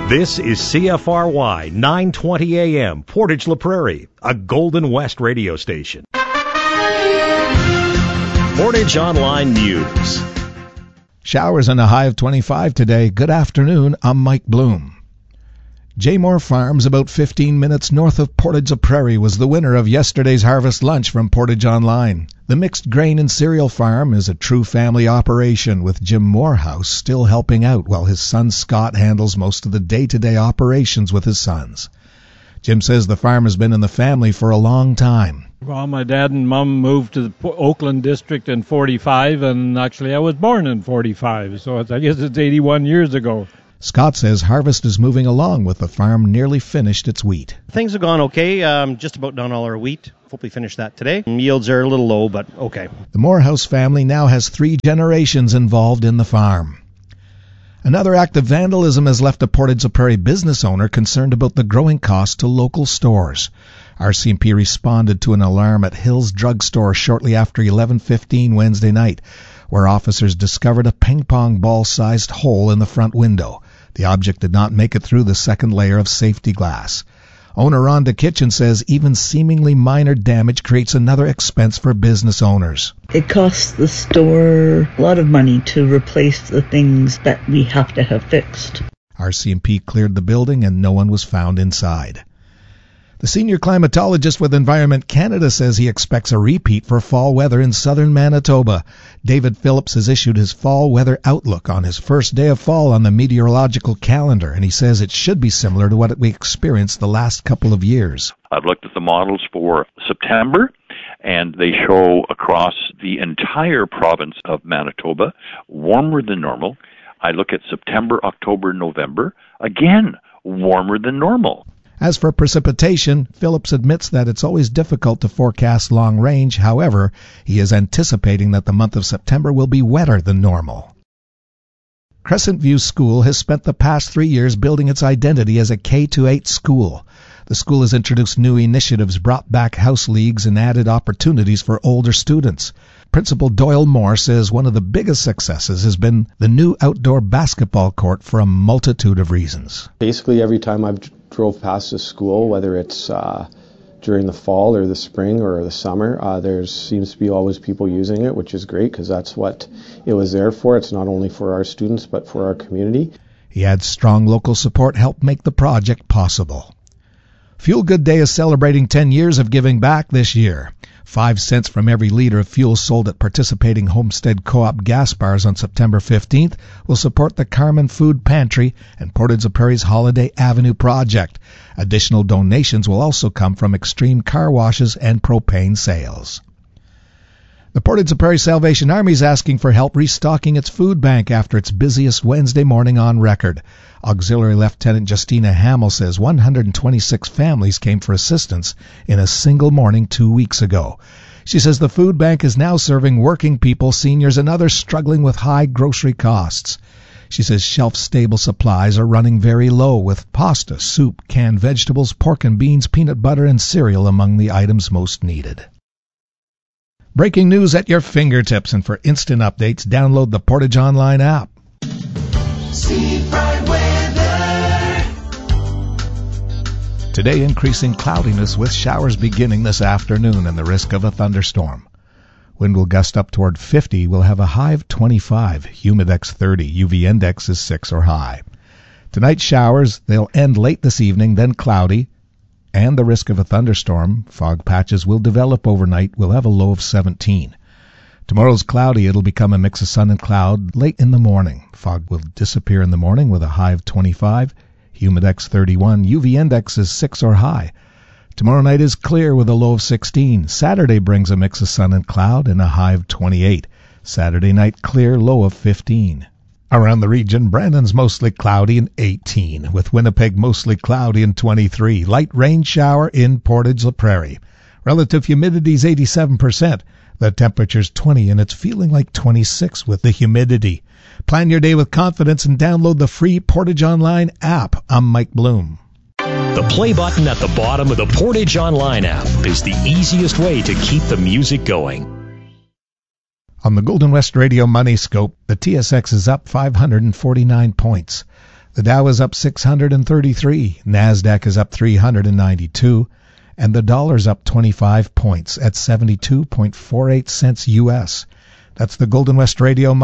This is CFRY 920 AM, Portage La Prairie, a Golden West radio station. Portage Online News. Showers and a high of 25 today. Good afternoon. I'm Mike Bloom. Jaymore Farms, about 15 minutes north of Portage La Prairie, was the winner of yesterday's harvest lunch from Portage Online. The mixed grain and cereal farm is a true family operation, with Jim Morehouse still helping out while his son Scott handles most of the day-to-day operations with his sons. Jim says the farm has been in the family for a long time. Well, my dad and mom moved to the Oakland district in 45, and actually I was born in 45, so I guess it's 81 years ago. Scott says harvest is moving along, with the farm nearly finished its wheat. Things have gone okay. Just about done all our wheat. Hopefully finish that today. Yields are a little low, but okay. The Morehouse family now has 3 generations involved in the farm. Another act of vandalism has left a Portage La Prairie business owner concerned about the growing cost to local stores. RCMP responded to an alarm at Hills Drug Store shortly after 11:15 Wednesday night, where officers discovered a ping-pong ball-sized hole in the front window. The object did not make it through the second layer of safety glass. Owner Rhonda Kitchen says even seemingly minor damage creates another expense for business owners. It costs the store a lot of money to replace the things that we have to have fixed. RCMP cleared the building and no one was found inside. The senior climatologist with Environment Canada says he expects a repeat for fall weather in southern Manitoba. David Phillips has issued his fall weather outlook on his first day of fall on the meteorological calendar, and he says it should be similar to what we experienced the last couple of years. I've looked at the models for September, and they show across the entire province of Manitoba warmer than normal. I look at September, October, November, again, warmer than normal. As for precipitation, Phillips admits that it's always difficult to forecast long range. However, he is anticipating that the month of September will be wetter than normal. Crescent View School has spent the past 3 years building its identity as a K-8 school. The school has introduced new initiatives, brought back house leagues, and added opportunities for older students. Principal Doyle Moore says one of the biggest successes has been the new outdoor basketball court for a multitude of reasons. Basically, every time I've drove past the school, whether it's during the fall or the spring or the summer, there seems to be always people using it, which is great because that's what it was there for. It's not only for our students but for our community. He adds strong local support helped make the project possible. Fuel Good Day is celebrating 10 years of giving back this year. 5 cents from every liter of fuel sold at participating Homestead Co-op gas bars on September 15th will support the Carmen Food Pantry and Portage La Prairie's Holiday Avenue project. Additional donations will also come from Extreme Car Washes and propane sales. The Portage La Prairie Salvation Army is asking for help restocking its food bank after its busiest Wednesday morning on record. Auxiliary Lieutenant Justina Hamill says 126 families came for assistance in a single morning 2 weeks ago. She says the food bank is now serving working people, seniors, and others struggling with high grocery costs. She says shelf-stable supplies are running very low, with pasta, soup, canned vegetables, pork and beans, peanut butter, and cereal among the items most needed. Breaking news at your fingertips, and for instant updates, download the Portage Online app. Today, increasing cloudiness with showers beginning this afternoon and the risk of a thunderstorm. Wind will gust up toward 50. We'll have a high of 25. Humidex 30. UV index is 6 or high. Tonight, showers. They'll end late this evening, then cloudy. And the risk of a thunderstorm. Fog patches will develop overnight. We'll have a low of 17. Tomorrow's cloudy. It'll become a mix of sun and cloud late in the morning. Fog will disappear in the morning with a high of 25. Humidex 31. UV index is 6 or high. Tomorrow night is clear with a low of 16. Saturday brings a mix of sun and cloud and a high of 28. Saturday night clear, low of 15. Around the region, Brandon's mostly cloudy and 18, with Winnipeg mostly cloudy and 23. Light rain shower in Portage La Prairie. Relative humidity is 87%. The temperature's 20 and it's feeling like 26 with the humidity. Plan your day with confidence and download the free Portage Online app. I'm Mike Bloom. The play button at the bottom of the Portage Online app is the easiest way to keep the music going. On the Golden West Radio Money Scope, the TSX is up 549 points. The Dow is up 633, NASDAQ is up 392, and the dollar's up 25 points at 72.48 cents U.S. That's the Golden West Radio